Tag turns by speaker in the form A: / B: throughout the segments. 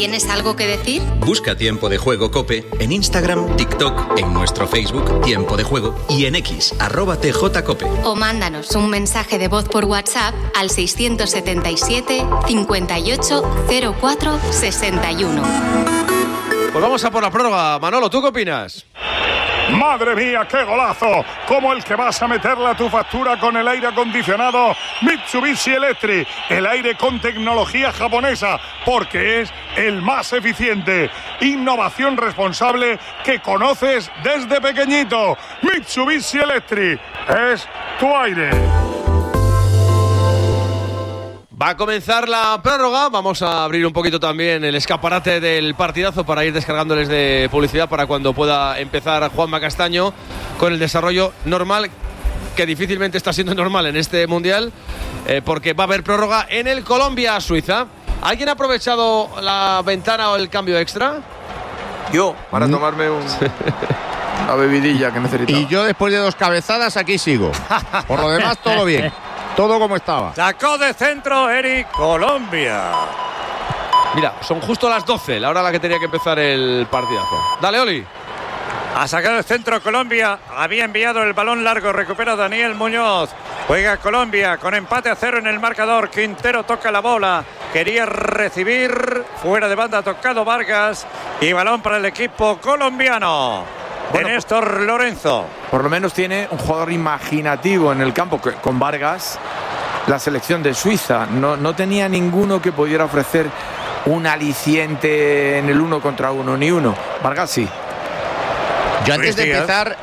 A: ¿Tienes algo que decir?
B: Busca Tiempo de Juego COPE en Instagram, TikTok, en nuestro Facebook Tiempo de Juego y en X, @TJCope.
A: O mándanos un mensaje de voz por WhatsApp al 677 58 04 61.
C: Pues vamos a por la prórroga. Manolo, ¿tú qué opinas?
D: ¡Madre mía, qué golazo! Como el que vas a meterle a tu factura con el aire acondicionado Mitsubishi Electric. El aire con tecnología japonesa, porque es el más eficiente. Innovación responsable que conoces desde pequeñito. Mitsubishi Electric es tu aire.
C: Va a comenzar la prórroga. Vamos a abrir un poquito también el escaparate del partidazo para ir descargándoles de publicidad para cuando pueda empezar Juanma Castaño con el desarrollo normal, que difícilmente está siendo normal en este Mundial, porque va a haber prórroga en el Colombia-Suiza. ¿Alguien ha aprovechado la ventana o el cambio extra?
E: Yo, para tomarme una bebidilla que necesitaba.
F: Y yo, después de 2 cabezadas, aquí sigo. Por lo demás, todo bien. Todo como estaba.
G: Sacó de centro Eric Colombia.
C: Mira, son justo las 12, la hora a la que tenía que empezar el partidazo. Dale, Oli.
G: Ha sacado el centro Colombia. Había enviado el balón largo. Recupera Daniel Muñoz. Juega Colombia con empate a 0 en el marcador. Quintero toca la bola. Quería recibir. Fuera de banda ha tocado Vargas. Y balón para el equipo colombiano. Bueno, de Néstor Lorenzo.
E: Por lo menos tiene un jugador imaginativo en el campo con Vargas. La selección de Suiza no tenía ninguno que pudiera ofrecer un aliciente en el 1 contra 1, ni uno. Vargas sí.
F: Yo antes de empezar,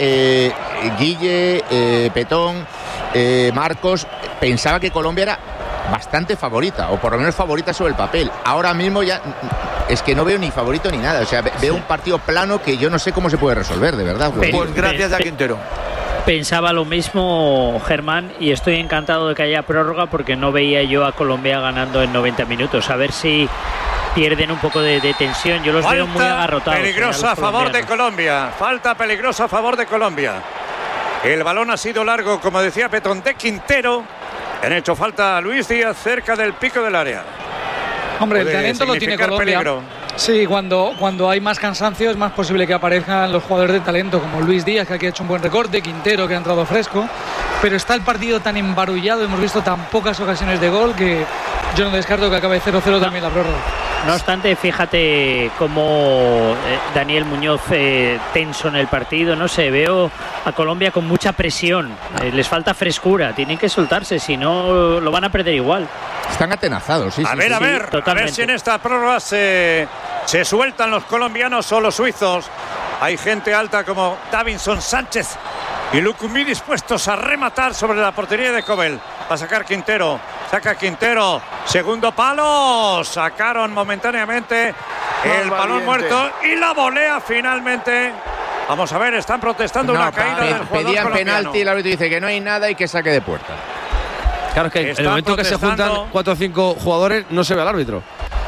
F: Guille, Petón, Marcos, pensaba que Colombia era bastante favorita, o por lo menos favorita sobre el papel. Ahora mismo ya es que no veo ni favorito ni nada. O sea, veo un partido plano que yo no sé cómo se puede resolver, de verdad.
E: Pues gracias a Quintero.
H: Pensaba lo mismo, Germán, y estoy encantado de que haya prórroga porque no veía yo a Colombia ganando en 90 minutos. A ver si pierden un poco de tensión. Yo los veo muy agarrotados.
G: Peligrosa a favor de Colombia. Falta peligrosa a favor de Colombia. El balón ha sido largo, como decía Petón, de Quintero. Han hecho falta a Luis Díaz cerca del pico del área.
I: Hombre, el talento lo tiene Colombia.
G: Peligro.
I: Sí, cuando hay más cansancio es más posible que aparezcan los jugadores de talento como Luis Díaz, que aquí ha hecho un buen recorte, Quintero, que ha entrado fresco, pero está el partido tan embarullado, hemos visto tan pocas ocasiones de gol que yo no descarto que acabe 0-0 también la prórroga.
H: No obstante, fíjate cómo Daniel Muñoz tenso en el partido, no sé, veo a Colombia con mucha presión, les falta frescura, tienen que soltarse, si no lo van a perder igual.
F: Están atenazados, sí.
G: A ver si en esta prórroga se sueltan los colombianos o los suizos. Hay gente alta como Davinson Sánchez y Lucumí dispuestos a rematar sobre la portería de Cobel. Va a sacar Quintero. Saca Quintero. Segundo palo. Sacaron momentáneamente el balón muerto y la volea finalmente. Vamos a ver, están protestando una caída del jugador
F: pedían
G: colombiano.
F: penalti y el árbitro dice que no hay nada y que saque de puerta.
C: Claro, que en el momento que se juntan 4 o 5 jugadores no se ve al árbitro.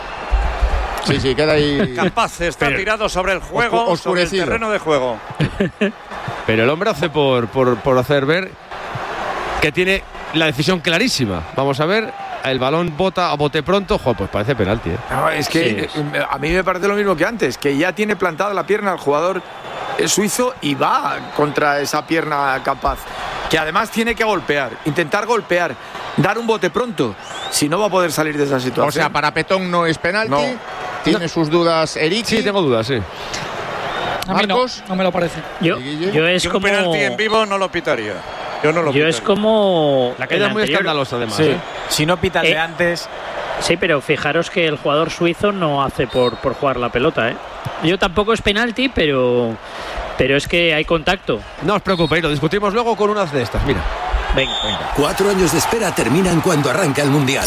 F: Sí, queda ahí.
G: Capaz está tirado sobre el juego, sobre el terreno de juego.
C: Pero el hombre hace por hacer ver que tiene la decisión clarísima. Vamos a ver, el balón bota a bote pronto. Pues parece penalti.
E: No, es que a mí me parece lo mismo que antes, que ya tiene plantada la pierna el jugador suizo y va contra esa pierna capaz. Que además tiene que intentar golpear, dar un bote pronto. Si no va a poder salir de esa situación.
F: O sea, para Petón no es penalti. No. ¿Tiene sus dudas Eric?
C: Sí, tengo dudas, sí.
I: A mí no me lo parece.
H: Yo es como...
G: un penalti en vivo no lo pitaría. Yo
H: es como...
C: La caída es muy escandalosa, además.
J: Sí. Si no pitan de antes...
H: Sí, pero fijaros que el jugador suizo no hace por jugar la pelota, ¿eh? Yo tampoco es penalti, pero es que hay contacto.
C: No os preocupéis, lo discutimos luego con unas de estas, mira.
H: Venga.
K: 4 años de espera terminan cuando arranca el Mundial.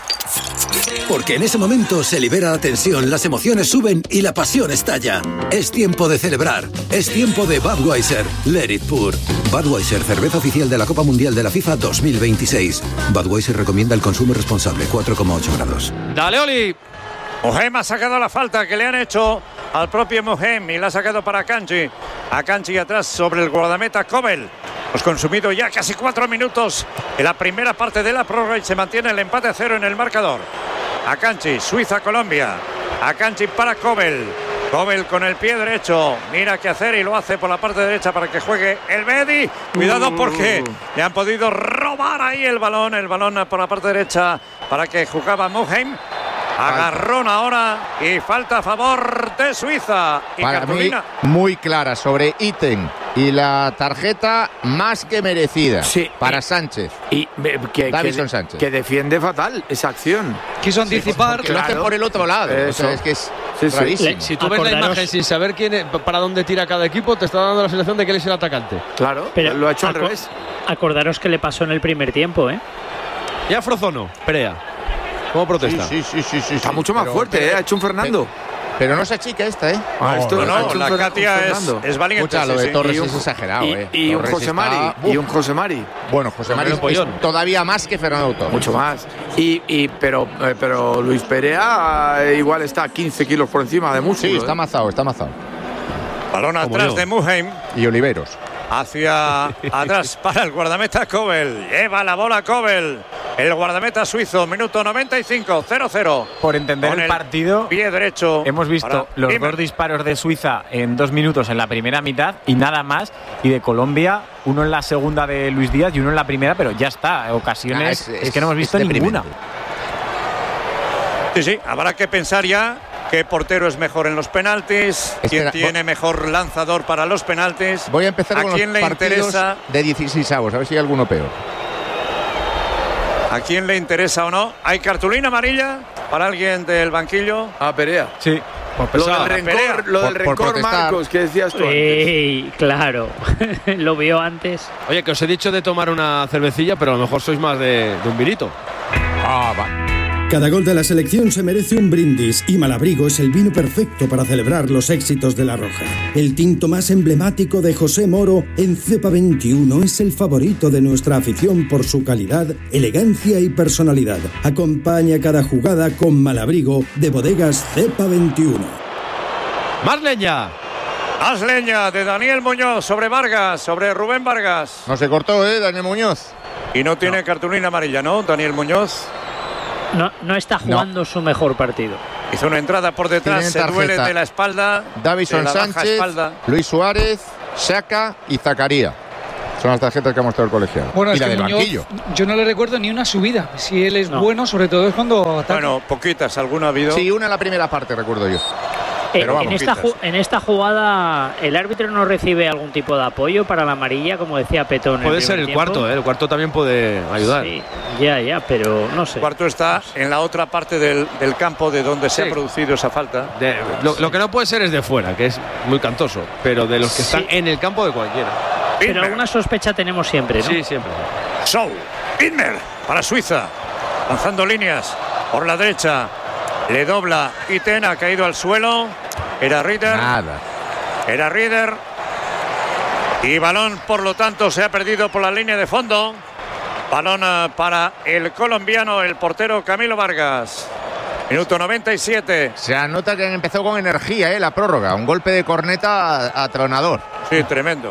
K: Porque en ese momento se libera la tensión, las emociones suben y la pasión estalla. Es tiempo de celebrar. Es tiempo de Budweiser. Let it pour. Budweiser, cerveza oficial de la Copa Mundial de la FIFA 2026. Budweiser recomienda el consumo responsable, 4,8 grados.
C: ¡Dale, Oli!
G: Mohem ha sacado la falta que le han hecho al propio Mohem y la ha sacado para Akanji. Akanji atrás sobre el guardameta Kobel. Hemos consumido ya casi 4 minutos en la primera parte de la prórroga y se mantiene el empate a 0 en el marcador. Akanji, Suiza-Colombia. Akanji para Kobel. Kobel con el pie derecho. Mira qué hacer y lo hace por la parte derecha para que juegue el Bedi. Cuidado porque le han podido robar ahí el balón. El balón por la parte derecha para que jugaba Muheim. Agarrón ahora y falta a favor de Suiza. Y
F: para mí, muy clara sobre Itten y la tarjeta más que merecida para Sánchez.
E: Y
F: Davinson Sánchez.
E: Que defiende fatal esa acción.
I: Quiso anticipar.
F: Porque lo hace por el otro lado. O sea, es que es rarísimo.
C: Si tú ves la imagen sin saber para dónde tira cada equipo, te está dando la sensación de que él es el atacante.
E: Claro, pero lo ha hecho al revés.
H: Acordaros que le pasó en el primer tiempo, ¿eh?
C: Ya Frozono, Perea. ¿Cómo protesta?
F: Sí.
E: Está mucho más fuerte, ha hecho un Fernando.
F: Pero no se achica esta, ¿eh?
G: No, la Katia es valiente.
F: Escucha, lo de Torres es exagerado,
E: y un José Mari. Y un José Mari.
F: Bueno, José Mari es todavía más que Fernando Torres.
E: Mucho más. Pero Luis Perea igual está 15 kilos por encima de músculo.
F: Sí, está amazado.
G: Balón atrás de Muheim.
F: Y Oliveros.
G: Hacia atrás para el guardameta Kobel. Lleva la bola Kobel. El guardameta suizo, minuto 95, 0-0.
J: Por entender el partido,
G: pie derecho.
J: Hemos visto los dos disparos de Suiza en 2 minutos en la primera mitad y nada más. Y de Colombia, uno en la segunda de Luis Díaz y uno en la primera, pero ya está. Ocasiones es que no hemos visto ninguna.
G: Sí, habrá que pensar ya qué portero es mejor en los penaltis, quién tiene mejor lanzador para los penaltis.
F: Voy a empezar
G: ¿A
F: con
G: quién
F: los
G: le
F: partidos
G: interesa?
F: De 16avos, a ver si hay alguno peor.
G: ¿A quién le interesa o no? ¿Hay cartulina amarilla para alguien del banquillo?
E: A Perea.
J: Sí.
E: Lo del rencor, Marcos, que decías tú antes.
H: Claro, lo vio antes.
C: Oye, que os he dicho de tomar una cervecilla, pero a lo mejor sois más de un vinito.
F: Va.
L: Cada gol de la selección se merece un brindis y Malabrigo es el vino perfecto para celebrar los éxitos de La Roja. El tinto más emblemático de José Moro en Cepa 21 es el favorito de nuestra afición por su calidad, elegancia y personalidad. Acompaña cada jugada con Malabrigo de Bodegas Cepa 21.
C: ¡Más leña!
G: Más leña de Daniel Muñoz sobre Vargas, sobre Rubén Vargas.
F: No se cortó, Daniel Muñoz.
G: Y no tiene cartulina amarilla, ¿no, Daniel Muñoz?
H: No está jugando su mejor partido.
G: Hizo una entrada por detrás, se duele de la espalda.
F: Davinson Sánchez, Luis Suárez, Xhaka y Zakaria. Son las tarjetas que ha mostrado el colegiado.
I: Bueno,
F: y
I: es
F: la
I: que
F: del
I: Muñoz,
F: banquillo.
I: yo no le recuerdo ni una subida. Si él es bueno, sobre todo es cuando ataca.
G: Bueno, poquitas, alguna ha habido.
F: Sí, una en la primera parte, recuerdo yo. Pero vamos,
H: en esta jugada, ¿el árbitro no recibe algún tipo de apoyo para la amarilla, como decía Petón?
C: Puede ser el cuarto, el cuarto también puede ayudar.
H: Sí, ya, pero no sé.
G: El cuarto está en la otra parte del campo de donde se ha producido esa falta.
C: Lo que no puede ser es de fuera, que es muy cantoso, pero de los que están en el campo de cualquiera.
H: Pero alguna sospecha tenemos siempre, ¿no?
C: Sí, siempre.
G: Sou, Widmer para Suiza, lanzando líneas por la derecha. Le dobla Itten, ha caído al suelo. Era Rieder. Era Rieder. Y balón, por lo tanto, se ha perdido por la línea de fondo. Balón para el colombiano, el portero Camilo Vargas. Minuto 97.
F: Se anota que han empezado con energía, la prórroga. Un golpe de corneta atronador.
G: Sí, tremendo.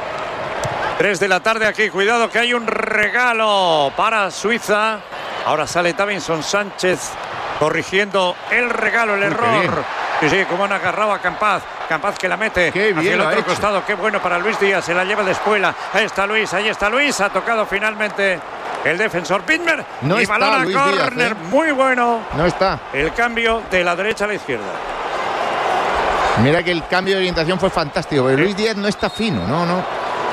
G: 3 de la tarde aquí. Cuidado que hay un regalo para Suiza. Ahora sale Davinson Sánchez corrigiendo el regalo, el error. Sí, como han agarrado a Campaz. Campaz que la mete hacia el otro costado. Qué bueno para Luis Díaz. Se la lleva de espuela. Ahí está Luis. Ha tocado finalmente el defensor Widmer.
F: No
G: y
F: está
G: balón a
F: Luis
G: córner.
F: Díaz,
G: Muy bueno.
F: No está.
G: El cambio de la derecha a la izquierda.
F: Mira que el cambio de orientación fue fantástico. Pero Luis Díaz no está fino. No.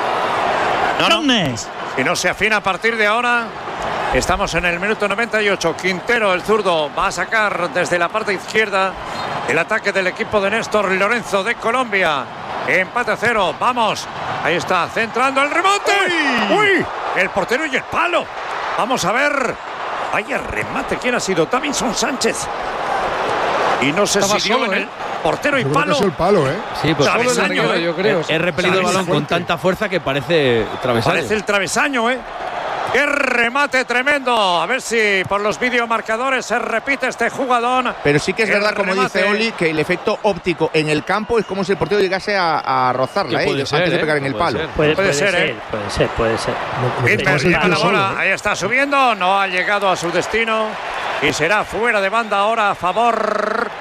G: Si no se afina a partir de ahora. Estamos en el minuto 98. Quintero, el zurdo, va a sacar desde la parte izquierda el ataque del equipo de Néstor Lorenzo de Colombia. Empate a 0. Vamos. Ahí está, centrando el rebote. ¡Uy! El portero y el palo. Vamos a ver. Vaya remate. ¿Quién ha sido? Davinson Sánchez. Y no sé si dio en el portero y palo.
M: Es el palo,
C: Sí, pues
I: travesaño, yo creo.
C: He repelido el balón con tanta fuerza que parece travesaño.
G: Parece el travesaño, ¡Qué remate tremendo! A ver si por los videomarcadores se repite este jugadón.
F: Pero sí que es verdad, como dice Oli, que el efecto óptico en el campo es como si el portero llegase a rozarla antes de pegar en el palo.
H: Puede ser.
G: Widmer lleva la bola, ahí está subiendo, no ha llegado a su destino y será fuera de banda ahora a favor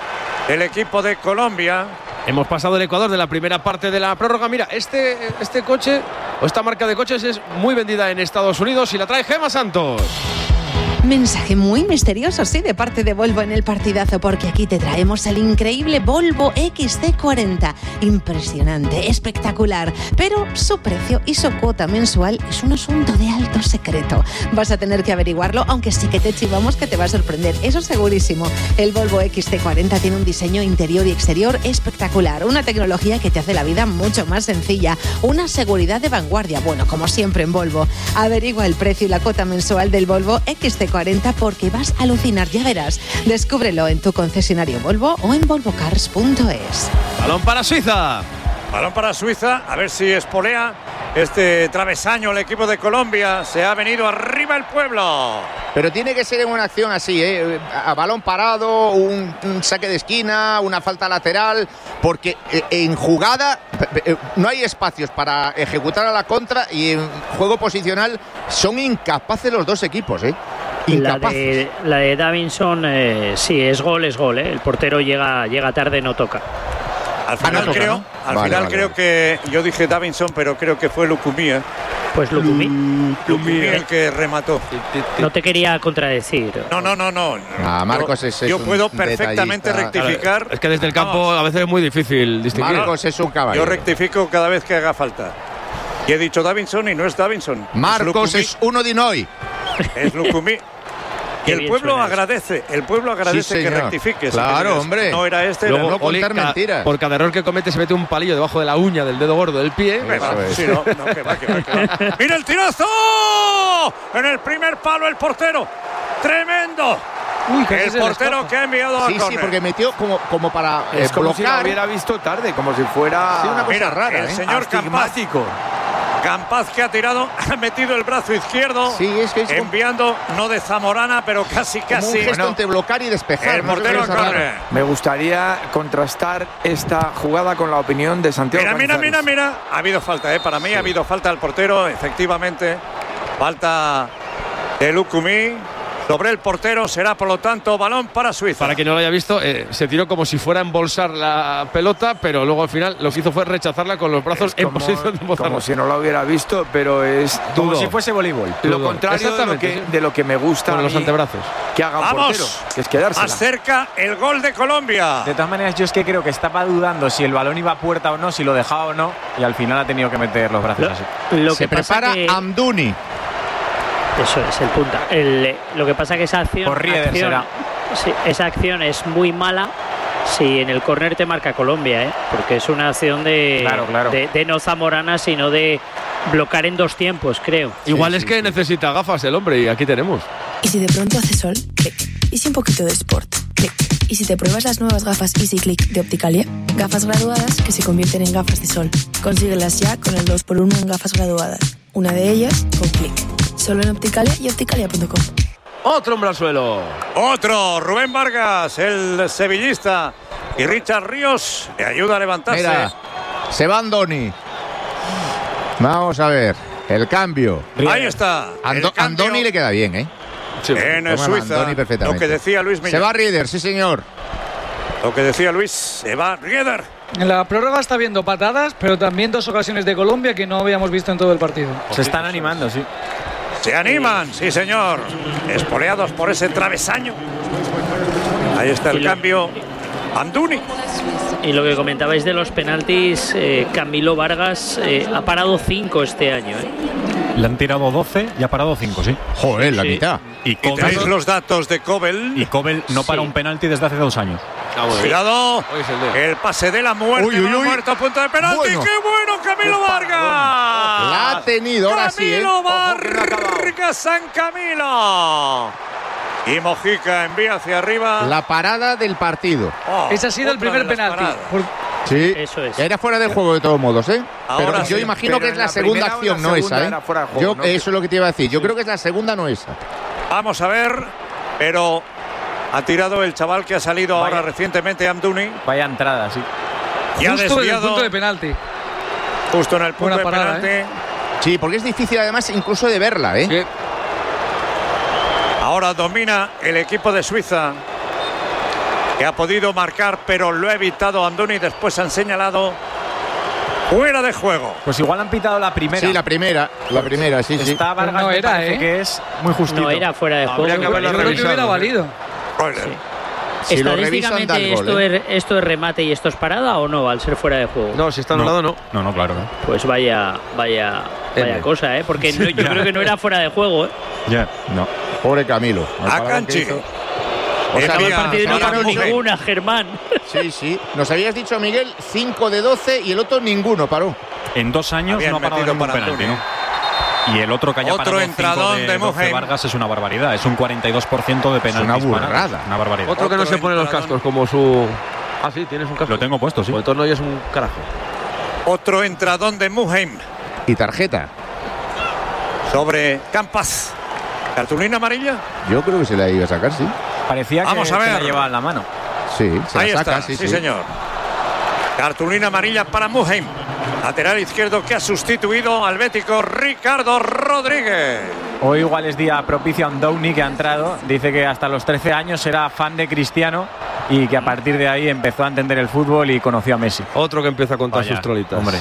G: el equipo de Colombia.
C: Hemos pasado el Ecuador de la primera parte de la prórroga. Mira, este coche o esta marca de coches es muy vendida en Estados Unidos y la trae Gemma Santos.
M: Mensaje muy misterioso, sí, de parte de Volvo en el partidazo, porque aquí te traemos el increíble Volvo XC40. Impresionante, espectacular, pero su precio y su cuota mensual es un asunto de alto secreto. Vas a tener que averiguarlo, aunque sí que te chivamos que te va a sorprender, eso segurísimo. El Volvo XC40 tiene un diseño interior y exterior espectacular, una tecnología que te hace la vida mucho más sencilla, una seguridad de vanguardia, bueno, como siempre en Volvo. Averigua el precio y la cuota mensual del Volvo XC40 porque vas a alucinar, ya verás. Descúbrelo en tu concesionario Volvo o en volvocars.es.
C: Balón para Suiza.
G: Balón para Suiza, a ver si espolea este travesaño el equipo de Colombia. Se ha venido arriba el pueblo.
F: Pero tiene que ser en una acción así, a balón parado, un saque de esquina, una falta lateral, porque en jugada no hay espacios para ejecutar a la contra y en juego posicional son incapaces los dos equipos, Incapaces.
H: La de Davinson, sí, es gol. El portero llega tarde, no toca.
G: Al final creo que yo dije Davinson, pero creo que fue Lucumí.
H: Pues Lucumí
G: el que remató.
H: No te quería contradecir.
G: No.
F: Marcos
G: yo puedo perfectamente rectificar.
C: Es que desde el campo a veces es muy difícil distinguir.
F: Marcos es un caballero.
G: Yo rectifico cada vez que haga falta. Y he dicho Davinson y no es Davinson.
F: Marcos es uno de Noy.
G: Es Lucumí. Y el pueblo agradece, sí, que rectifiques.
F: Claro, hombre.
G: No era este.
C: Luego,
F: no contar mentiras.
C: Por cada error que comete se mete un palillo debajo de la uña del dedo gordo del pie.
G: Sí, no, que va. ¡Mira el tirazo! En el primer palo el portero. ¡Tremendo! El portero que ha enviado a córner.
F: Sí, porque metió como para
E: es como
F: bloquear.
E: Si lo hubiera visto tarde, como si fuera
F: una cosa rara.
G: El señor Campaz que ha tirado, ha metido el brazo izquierdo, enviando, no de Zamorana, pero casi.
F: Como un gesto entre bloquear y despejar.
G: El portero corre.
E: Me gustaría contrastar esta jugada con la opinión de Santiago.
G: Mira. Ha habido falta, para mí ha habido falta al portero, efectivamente. Falta de Lucumí. Sobre el portero será, por lo tanto, balón para Suiza.
C: Para quien no lo haya visto, se tiró como si fuera a embolsar la pelota, pero luego al final lo que hizo fue rechazarla con los brazos en posición de embolsarla.
E: Como si no lo hubiera visto, pero es
J: como si fuese voleibol.
E: Lo contrario de lo que me gusta
C: con los antebrazos.
E: Que haga un portero, que es quedársela.
G: Acerca el gol de Colombia.
J: De todas maneras, yo es que creo que estaba dudando si el balón iba a puerta o no, si lo dejaba o no, y al final ha tenido que meter los brazos así.
F: Se prepara Amdouni.
H: Eso es, el punta. Lo que pasa que esa acción sí, esa acción es muy mala si en el córner te marca Colombia, porque es una acción de no Zamorana, sino de bloquear en dos tiempos, creo.
C: Igual es que necesita gafas el hombre y aquí tenemos.
N: Y si de pronto hace sol, clic. Y si un poquito de sport, clic. Y si te pruebas las nuevas gafas Easy Click de Opticalia, gafas graduadas que se convierten en gafas de sol. Consíguelas ya con el 2x1 en gafas graduadas. Una de ellas con clic. Solo en Opticalia y opticalia.com.
C: Otro hombre al suelo.
G: Otro, Rubén Vargas, el sevillista. Y Richard Ríos le ayuda a levantarse.
F: Mira, se va Andoni. Vamos a ver, el cambio.
G: Ahí está.
F: Andoni le queda bien,
G: Sí, en Suiza. Lo que decía Luis Millán.
F: Se va Rieder, sí señor.
G: Lo que decía Luis, se va Rieder.
I: En la prórroga está viendo patadas, pero también dos ocasiones de Colombia que no habíamos visto en todo el partido.
J: Se están animando, sí.
G: Se animan, sí señor. Espoleados por ese travesaño. Ahí está el cambio. Anduni.
H: Y lo que comentabais de los penaltis, Camilo Vargas ha parado 5 este año.
O: Le han tirado 12 y ha parado 5, sí.
F: Joder, la mitad.
G: Y tenéis los datos de Kobel.
O: Y Kobel no para un penalti desde hace 2 años.
G: Cuidado, el pase de la muerte. Muerto a punto de penalti.
F: Bueno.
G: ¡Qué bueno, Camilo Vargas!
F: La ha tenido, ahora sí.
G: Camilo Vargas, San Camilo. Y Mojica envía hacia arriba.
F: La parada del partido.
I: Ese ha sido el primer penalti.
F: Sí,
H: eso es.
F: Era fuera del juego de todos modos, Pero
G: Ahora
F: yo imagino que es la segunda acción, no esa, Eso es lo que te iba a decir. Yo creo que es la segunda, no esa.
G: Vamos a ver, pero ha tirado el chaval que ha salido ahora recientemente, Amdouni.
J: Vaya entrada, sí.
G: Y ha desviado.
I: En el punto de penalti.
G: Justo en el punto de penalti.
F: Sí, porque es difícil además incluso de verla,
C: Sí.
G: Ahora domina el equipo de Suiza. que ha podido marcar, pero lo ha evitado Andoni. Después han señalado fuera de juego.
J: Pues igual han pitado la primera.
F: Sí, la primera, sí.
J: Está Vargas,
I: no era,
J: que es muy justito.
H: No era fuera de juego.
C: Habría que haberlo
I: Yo creo que
C: revisado.
I: hubiera valido.
F: Si lo revisan, da el gol,
H: ¿Esto es remate y esto es parada o no, al ser fuera de juego?
C: No, si está anulado, no.
O: No, claro.
H: Pues vaya cosa, porque yo creo que no era fuera de juego.
O: Ya, no.
F: Pobre Camilo.
G: A Canchi.
F: O sea,
H: el partido no paró ninguna, Germán.
F: Sí. Nos habías dicho, Miguel, 5 de 12 y el otro ninguno paró.
O: En 2 años
G: Habían
O: no ha parado
G: metido
O: ningún
G: para
O: penalti,
G: Antonio.
O: ¿no? Y el otro que haya
G: Otro
O: parado
G: entradón
O: 5
G: de
O: 12
G: Muheim.
O: Vargas es una barbaridad. Es un 42% de penaltis.
F: Es una burrada.
O: parados. Una barbaridad.
C: Otro que no se pone los cascos, como su... Ah, sí, tienes un casco.
O: Lo tengo puesto, sí.
C: Pues entonces no oyes un carajo.
G: Otro entradón de Muheim
F: Y tarjeta.
G: sobre Campas. ¿Cartulina amarilla?
F: Yo creo que se la iba a sacar, sí.
J: Parecía que
G: Vamos a ver.
J: se la llevaba en la mano.
F: Sí, se
G: Ahí
F: la saca,
G: está,
F: sí.
G: señor. Cartulina amarilla para Muheim. Lateral izquierdo que ha sustituido al bético Ricardo Rodríguez.
J: Hoy igual es día propicio a Andoni, que ha entrado. Dice que hasta los 13 años era fan de Cristiano y que a partir de ahí empezó a entender el fútbol y conoció a Messi.
C: Otro que empieza a contar
J: Vaya,
C: sus trolitas.
J: hombre.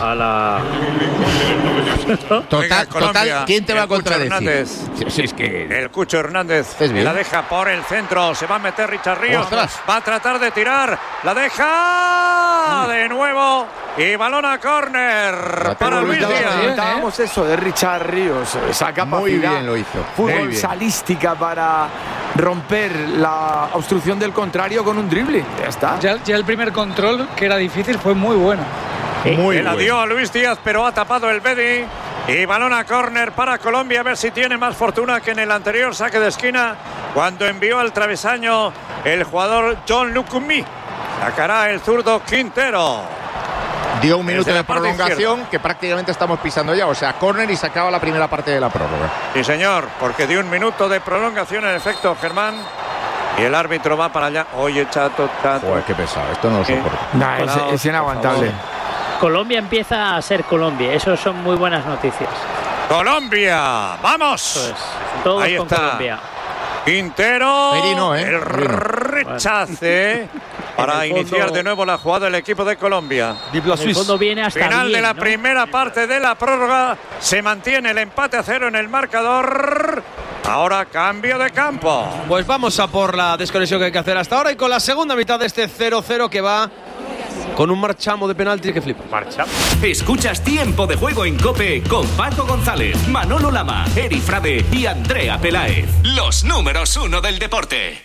F: Total, ¿quién te va a
G: El Cucho
F: contradecir?
G: Hernández.
F: Sí, es que...
G: El Cucho Hernández
F: ¿Es bien?
G: la deja por el centro. Se va a meter Richard Ríos.
F: ¡Ostras!
G: Va a tratar de tirar. La deja de nuevo. Y balón a córner para Luis Díaz.
E: Comentábamos eso de Richard Ríos. Esa capacidad.
F: Muy bien lo hizo. Muy
E: Fútbol
F: bien.
E: salística para romper la obstrucción del contrario con un dribbling. Ya está.
I: Ya el primer control, que era difícil, fue muy bueno.
G: Que la dio a Luis Díaz, pero ha tapado el Bedi. Y balón a córner para Colombia. A ver si tiene más fortuna que en el anterior saque de esquina, cuando envió al travesaño el jugador John Lucumí. Sacará el zurdo Quintero.
F: Dio un minuto
G: Desde
F: de
G: la parte
F: prolongación
G: izquierda.
F: que prácticamente estamos pisando ya. O sea, córner y se acaba la primera parte de la prórroga.
G: Sí, señor, porque dio un minuto de prolongación en efecto, Germán. Y el árbitro va para allá. Oye, chato.
F: Joder, qué pesado. Esto no lo soporto.
E: Nah, es inaguantable.
H: Colombia empieza a ser Colombia. Eso son muy buenas noticias.
G: ¡Colombia! ¡Vamos!
H: Todos
G: Ahí
H: con
G: está.
H: Colombia.
G: Quintero.
F: Peri no, ¿eh?
G: El
F: Peri no.
G: rechace para
H: En el
G: iniciar
H: fondo-
G: de nuevo la jugada del equipo de Colombia.
C: Diplo
H: En el fondo viene hasta
G: Final
H: bien,
G: de la
H: ¿no?
G: primera parte de la prórroga. Se mantiene el empate a 0 en el marcador. Ahora cambio de campo.
C: Pues vamos a por la desconexión que hay que hacer hasta ahora y con la segunda mitad de este 0-0 que va con un marchamo de penalti que flipa.
P: Escuchas Tiempo de Juego en COPE con Paco González, Manolo Lama, Eri Frade y Andrea Peláez. Los números 1 del deporte.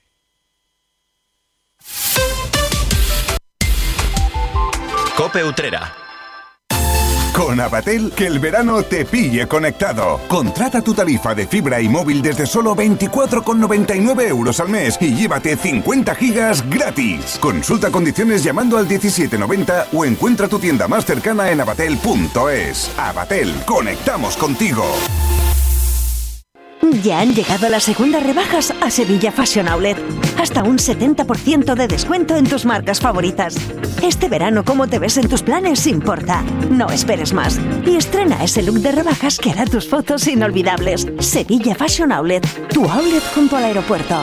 B: Cope Utrera.
Q: Con Abatel, que el verano te pille conectado. Contrata tu tarifa de fibra y móvil desde solo 24,99 € al mes y llévate 50 gigas gratis. Consulta condiciones llamando al 1790 o encuentra tu tienda más cercana en abatel.es. Abatel, conectamos contigo.
R: Ya han llegado las segundas rebajas a Sevilla Fashion Outlet. Hasta un 70% de descuento en tus marcas favoritas. Este verano, cómo te ves en tus planes importa. No esperes más. Y estrena ese look de rebajas que hará tus fotos inolvidables. Sevilla Fashion Outlet, tu outlet junto al aeropuerto.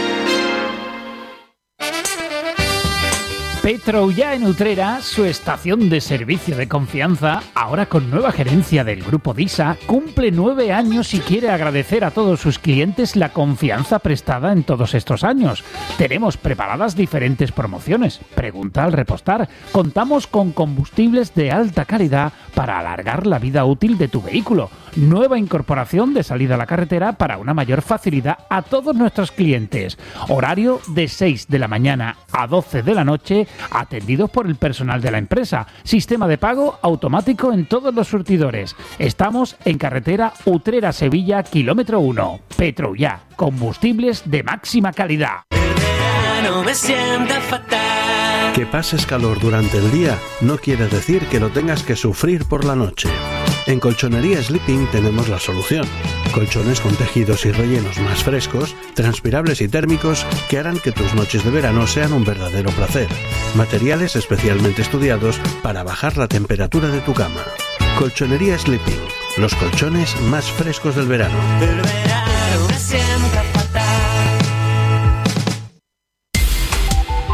S: Petroullà en Utrera, su estación de servicio de confianza, ahora con nueva gerencia del Grupo DISA, cumple 9 años y quiere agradecer a todos sus clientes la confianza prestada en todos estos años. Tenemos preparadas diferentes promociones. Pregunta al repostar. Contamos con combustibles de alta calidad para alargar la vida útil de tu vehículo. Nueva incorporación de salida a la carretera para una mayor facilidad a todos nuestros clientes. Horario de 6 de la mañana a 12 de la noche, atendidos por el personal de la empresa. Sistema de pago automático en todos los surtidores. Estamos en carretera Utrera-Sevilla, kilómetro 1. Petroullà, combustibles de máxima calidad.
T: Me sienta fatal.
U: Que pases calor durante el día no quiere decir que lo tengas que sufrir por la noche. En Colchonería Sleeping tenemos la solución. Colchones con tejidos y rellenos más frescos, transpirables y térmicos que harán que tus noches de verano sean un verdadero placer. Materiales especialmente estudiados para bajar la temperatura de tu cama. Colchonería Sleeping, los colchones más frescos del verano.
T: El verano me sienta fatal.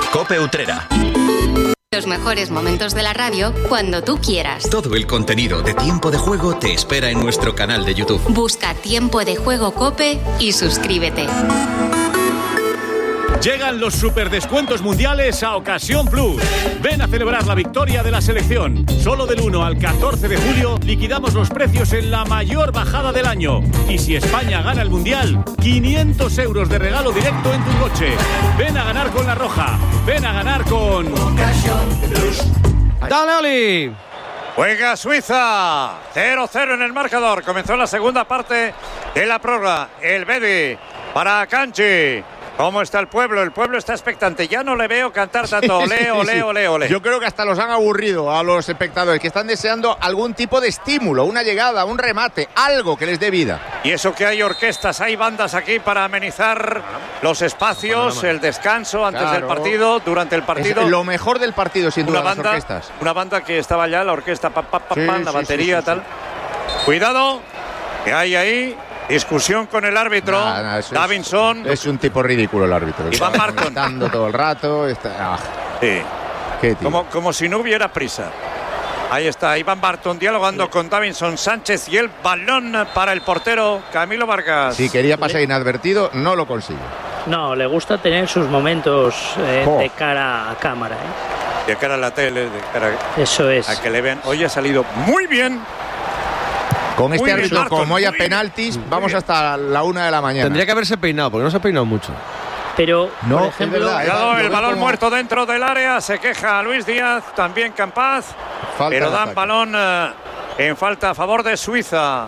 B: COPE Utrera.
A: Los mejores momentos de la radio cuando tú quieras.
B: Todo el contenido de Tiempo de Juego te espera en nuestro canal de YouTube.
A: Busca Tiempo de Juego COPE y suscríbete.
V: Llegan los superdescuentos mundiales a Ocasión Plus. Ven a celebrar la victoria de la selección. Solo del 1 al 14 de julio liquidamos los precios en la mayor bajada del año. Y si España gana el mundial, 500 euros de regalo directo en tu coche. Ven a ganar con La Roja. Ven a ganar con Ocasión Plus.
C: ¡Dale, Oli!
G: Juega Suiza, 0-0 en el marcador. Comenzó la segunda parte de la prórroga. El Bedi para Kanji. ¿Cómo está el pueblo? El pueblo está expectante. Ya no le veo cantar tanto olé, olé, olé, olé.
F: Yo creo que hasta los han aburrido a los espectadores, que están deseando algún tipo de estímulo, una llegada, un remate, algo que les dé vida.
G: Y eso que hay orquestas, hay bandas aquí para amenizar los espacios, el descanso antes del partido, durante el partido.
F: Es lo mejor del partido, sin duda, las orquestas.
G: Una banda que estaba ya, la orquesta, la batería, tal. Cuidado, que hay ahí. Discusión con el árbitro, Davinson.
F: Es un tipo ridículo el árbitro.
G: Iván Barton.
F: Dando todo el rato.
G: Sí. Como si no hubiera prisa. Ahí está Iván Barton dialogando con Davinson Sánchez y el balón para el portero Camilo Vargas.
F: Si quería pasar inadvertido, no lo consigue.
H: No, le gusta tener sus momentos de cara a cámara.
G: De cara a la tele, de cara
H: Eso es.
G: A que le vean. Hoy ha salido muy bien.
F: Con este árbitro, como haya penaltis, vamos hasta la 1 de la mañana.
C: Tendría que haberse peinado, porque no se ha peinado mucho.
H: Pero,
F: no,
H: por ejemplo,
G: cuidado, el balón muerto dentro del área. Se queja Luis Díaz, también Campaz. Pero dan balón en falta a favor de Suiza.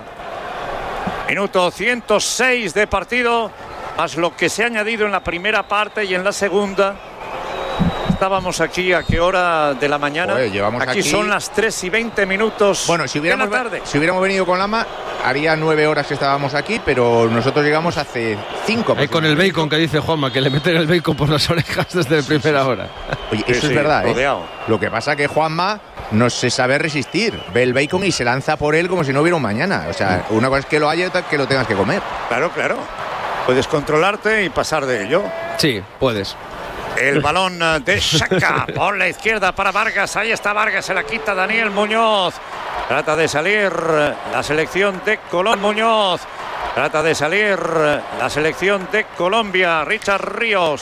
G: Minuto 106 de partido, más lo que se ha añadido en la primera parte y en la segunda. Estábamos aquí a qué hora de la mañana. Aquí son las 3:20.
F: Bueno, si hubiéramos venido con Lama, haría 9 horas que estábamos aquí, pero nosotros llegamos hace 5.
C: Con el bacon que dice Juanma, que le meten el bacon por las orejas desde primera hora.
F: Oye, eso es verdad, Lo que pasa es que Juanma no se sabe resistir. Ve el bacon y se lanza por él como si no hubiera un mañana. O sea, una cosa es que lo haya y otra que lo tengas que comer.
G: Claro. Puedes controlarte y pasar de ello.
C: Sí, puedes.
G: El balón de Xhaka por la izquierda para Vargas. Ahí está Vargas, se la quita Daniel Muñoz. Trata de salir la selección de Colombia. Muñoz. Trata de salir la selección de Colombia. Richard Ríos.